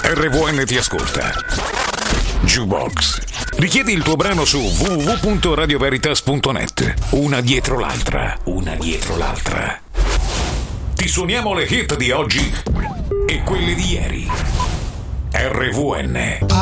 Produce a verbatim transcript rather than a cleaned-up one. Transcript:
R V N ti ascolta. Jukebox. Richiedi il tuo brano su w w w punto radio veritas punto net. Una dietro l'altra, una dietro l'altra. Ti suoniamo le hit di oggi e quelle di ieri. R V N.